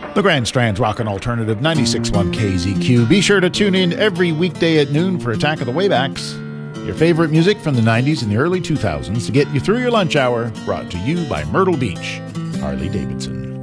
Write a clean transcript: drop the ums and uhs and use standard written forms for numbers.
The Grand Strand's Rockin' Alternative 96.1 KZQ. Be sure to tune in every weekday at noon for Attack of the Waybacks. Your favorite music from the 90s and the early 2000s to get you through your lunch hour, brought to you by Myrtle Beach, Harley Davidson.